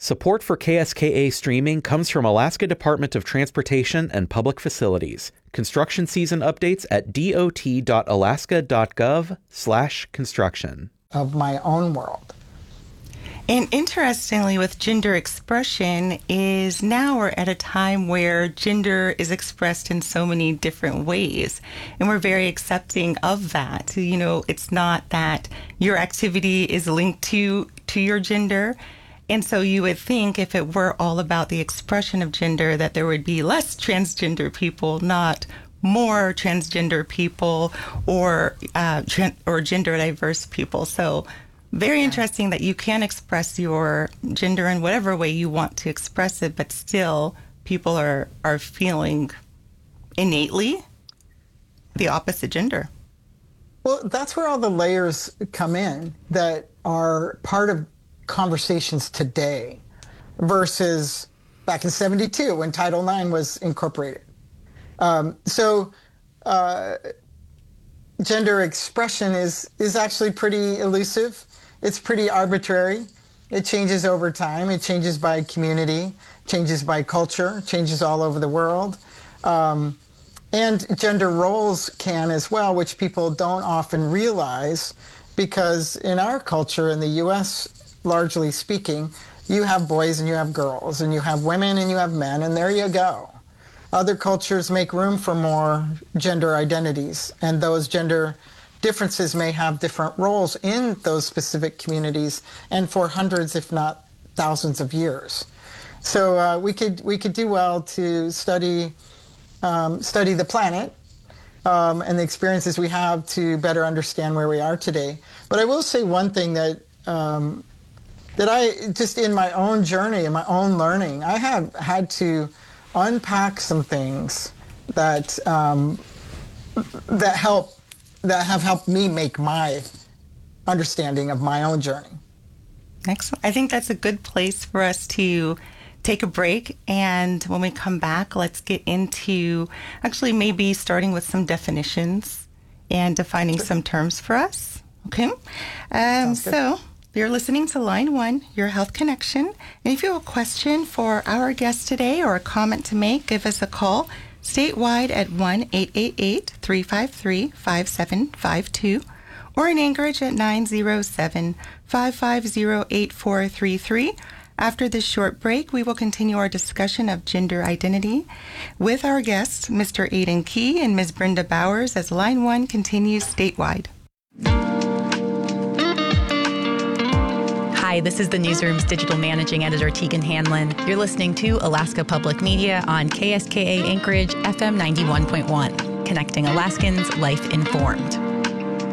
Support for KSKA streaming comes from Alaska Department of Transportation and Public Facilities. Construction season updates at dot.alaska.gov/construction. Of my own world. And interestingly, with gender expression is now we're at a time where gender is expressed in so many different ways. And we're very accepting of that. You know, it's not that your activity is linked to your gender. And so you would think if it were all about the expression of gender that there would be less transgender people, not more transgender people or gender diverse people. So very interesting that you can express your gender in whatever way you want to express it, but still people are feeling innately the opposite gender. Well, that's where all the layers come in that are part of conversations today versus back in 72 when Title IX was incorporated. Gender expression is actually pretty elusive. It's pretty arbitrary. It changes over time. It changes by community, changes by culture, changes all over the world. And gender roles can as well, which people don't often realize because in our culture, in the U.S., largely speaking, you have boys and you have girls, and you have women and you have men, and there you go. Other cultures make room for more gender identities, and those gender differences may have different roles in those specific communities and for hundreds, if not thousands of years. So we could do well to study the planet and the experiences we have to better understand where we are today. But I will say one thing that I just in my own journey, in my own learning, I have had to unpack some things that have helped me make my understanding of my own journey. Excellent. I think that's a good place for us to take a break, and when we come back, let's get into actually maybe starting with some definitions and defining some terms for us. Okay. So you're listening to Line 1, Your Health Connection. And if you have a question for our guest today or a comment to make, give us a call statewide at 1-888-353-5752 or in Anchorage at 907-550-8433. After this short break, we will continue our discussion of gender identity with our guests, Mr. Aidan Key and Ms. Brenda Bowers, as Line 1 continues statewide. Hi, this is the Newsroom's digital managing editor, Tegan Hanlon. You're listening to Alaska Public Media on KSKA Anchorage FM 91.1, connecting Alaskans life informed.